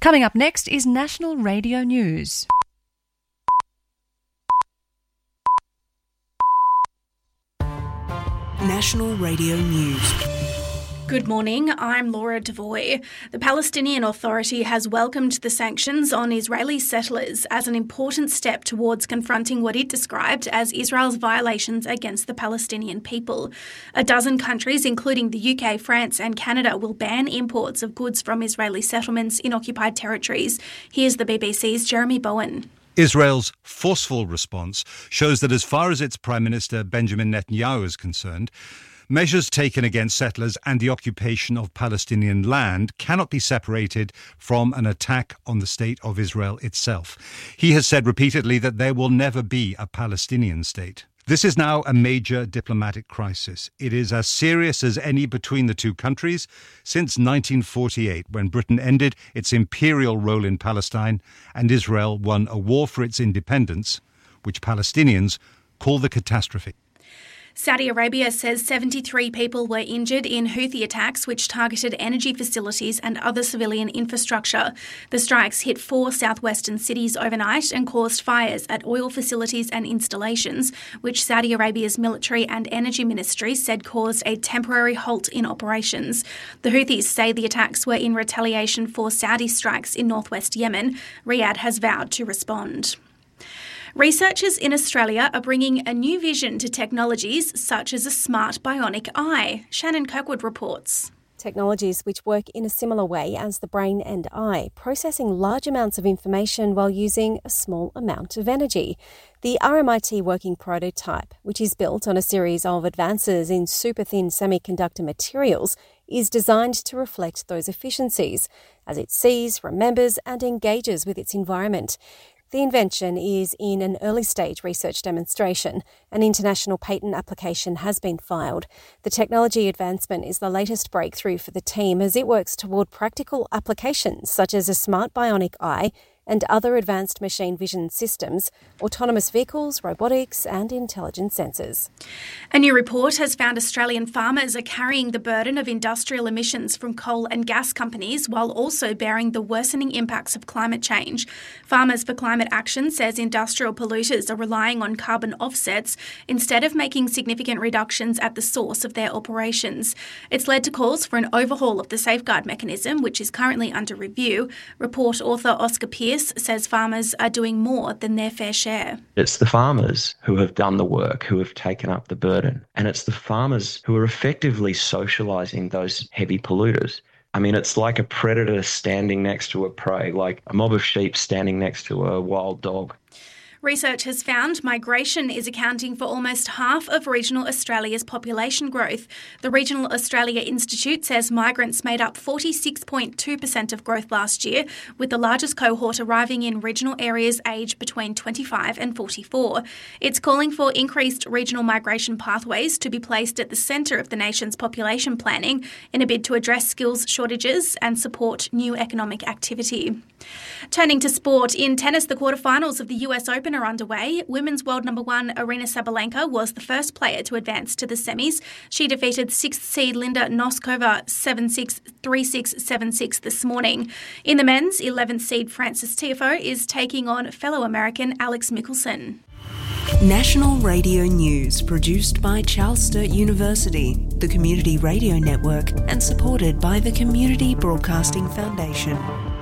Coming up next is National Radio News. National Radio News. Good morning, I'm Laura Devoy. The Palestinian Authority has welcomed the sanctions on Israeli settlers as an important step towards confronting what it described as Israel's violations against the Palestinian people. A dozen countries, including the UK, France and Canada, will ban imports of goods from Israeli settlements in occupied territories. Here's the BBC's Jeremy Bowen. Israel's forceful response shows that as far as its Prime Minister Benjamin Netanyahu is concerned, measures taken against settlers and the occupation of Palestinian land cannot be separated from an attack on the state of Israel itself. He has said repeatedly that there will never be a Palestinian state. This is now a major diplomatic crisis. It is as serious as any between the two countries since 1948, when Britain ended its imperial role in Palestine and Israel won a war for its independence, which Palestinians call the catastrophe. Saudi Arabia says 73 people were injured in Houthi attacks which targeted energy facilities and other civilian infrastructure. The strikes hit 4 southwestern cities overnight and caused fires at oil facilities and installations, which Saudi Arabia's military and energy ministry said caused a temporary halt in operations. The Houthis say the attacks were in retaliation for Saudi strikes in northwest Yemen. Riyadh has vowed to respond. Researchers in Australia are bringing a new vision to technologies such as a smart bionic eye. Shannon Kirkwood reports. Technologies which work in a similar way as the brain and eye, processing large amounts of information while using a small amount of energy. The RMIT working prototype, which is built on a series of advances in super-thin semiconductor materials, is designed to reflect those efficiencies as it sees, remembers and engages with its environment. The invention is in an early-stage research demonstration. An international patent application has been filed. The technology advancement is the latest breakthrough for the team as it works toward practical applications such as a smart bionic eye and other advanced machine vision systems, autonomous vehicles, robotics and intelligent sensors. A new report has found Australian farmers are carrying the burden of industrial emissions from coal and gas companies while also bearing the worsening impacts of climate change. Farmers for Climate Action says industrial polluters are relying on carbon offsets instead of making significant reductions at the source of their operations. It's led to calls for an overhaul of the safeguard mechanism, which is currently under review. Report author Oscar Pearce says farmers are doing more than their fair share. It's the farmers who have done the work, who have taken up the burden. And it's the farmers who are effectively socialising those heavy polluters. I mean, it's like a predator standing next to a prey, like a mob of sheep standing next to a wild dog. Research has found migration is accounting for almost half of regional Australia's population growth. The Regional Australia Institute says migrants made up 46.2% of growth last year, with the largest cohort arriving in regional areas aged between 25 and 44. It's calling for increased regional migration pathways to be placed at the centre of the nation's population planning in a bid to address skills shortages and support new economic activity. Turning to sport, in tennis, the quarterfinals of the US Open are underway. Women's world number 1 Aryna Sabalenka was the first player to advance to the semis. She defeated 6th seed Linda Noskova 7-6, 3-6, 7-6 this morning. In the men's, 11th seed Francis Tiafoe is taking on fellow American Alex Michelsen. National Radio News, produced by Charles Sturt University, the Community Radio Network, and supported by the Community Broadcasting Foundation.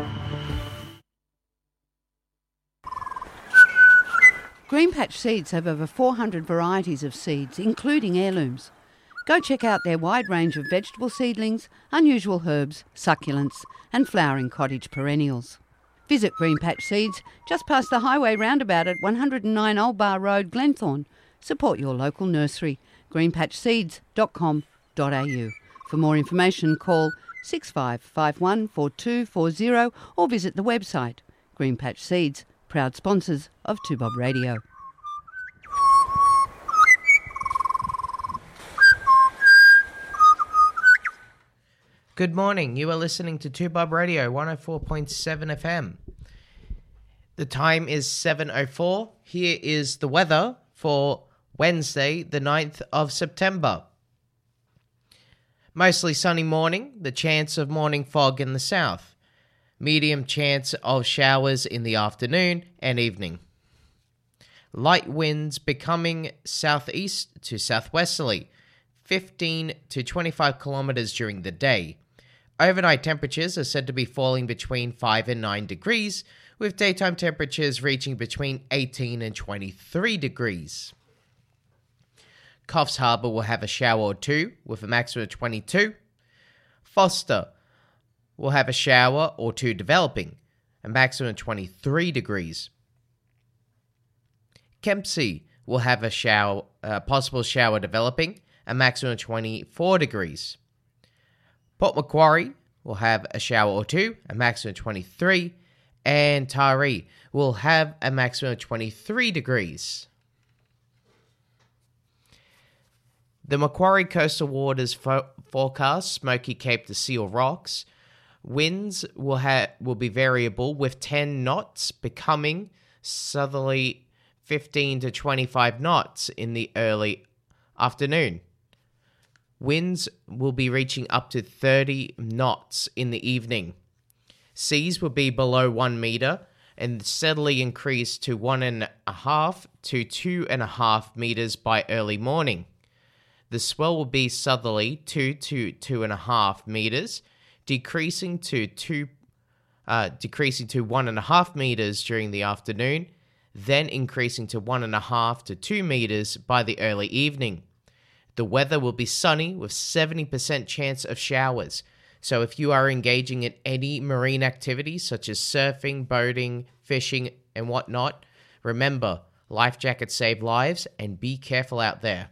Greenpatch Seeds have over 400 varieties of seeds, including heirlooms. Go check out their wide range of vegetable seedlings, unusual herbs, succulents and flowering cottage perennials. Visit Greenpatch Seeds just past the highway roundabout at 109 Old Bar Road, Glenthorne. Support your local nursery, greenpatchseeds.com.au. For more information, call 6551 4240 or visit the website. Greenpatch Seeds, proud sponsors of 2Bob Radio. Good morning. You are listening to 2Bob Radio 104.7 FM. The time is 7:04. Here is the weather for Wednesday, the 9th of September. Mostly sunny morning, the chance of morning fog in the south. Medium chance of showers in the afternoon and evening. Light winds becoming southeast to southwesterly, 15 to 25 kilometers during the day. Overnight temperatures are said to be falling between 5 and 9 degrees, with daytime temperatures reaching between 18 and 23 degrees. Coffs Harbour will have a shower or two, with a maximum of 22. Foster will have a shower or two developing, a maximum of 23 degrees. Kempsey will have a possible shower developing, a maximum of 24 degrees. Port Macquarie will have a shower or two, a maximum of 23, and Taree will have a maximum of 23 degrees. The Macquarie Coastal Waters forecast Smoky Cape to Seal Rocks. Winds will be variable with 10 knots becoming southerly 15 to 25 knots in the early afternoon. Winds will be reaching up to 30 knots in the evening. Seas will be below 1 metre and steadily increase to 1.5 to 2.5 metres by early morning. The swell will be southerly 2 to 2.5 metres, decreasing to 1.5 metres during the afternoon, then increasing to 1.5 to 2 metres by the early evening. The weather will be sunny with 70% chance of showers. So if you are engaging in any marine activities such as surfing, boating, fishing, and whatnot, remember, life jackets save lives and be careful out there.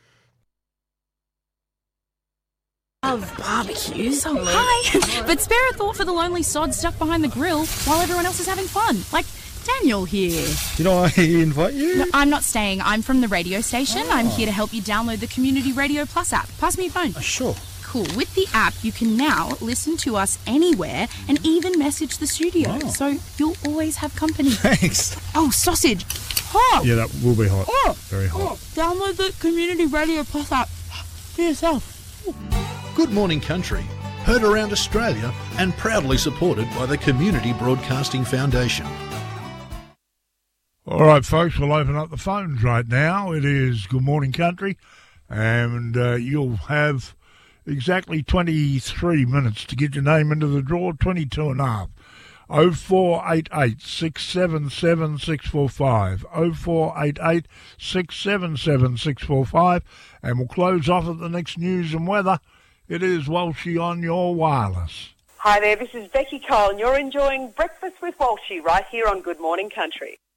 Of barbecues. Oh, hi. But spare a thought for the lonely sod stuck behind the grill while everyone else is having fun. Like Daniel here. Did I invite you? No, I'm not staying. I'm from the radio station. I'm here to help you download the Community Radio Plus app. Pass me your phone. Sure. Cool. With the app, you can now listen to us anywhere and even message the studio. Oh. So you'll always have company. Thanks. Oh, sausage. Hot. Yeah, that will be hot. Oh. Very hot. Oh. Download the Community Radio Plus app for yourself. Good Morning Country, heard around Australia and proudly supported by the Community Broadcasting Foundation. All right, folks, we'll open up the phones right now. It is Good Morning Country, and you'll have exactly 23 minutes to get your name into the draw, 22 and a half. 0488 677 645, 0488 677 645, and we'll close off at the next news and weather. It is Walshy on your wireless. Hi there, this is Becky Cole, and you're enjoying Breakfast with Walshy right here on Good Morning Country.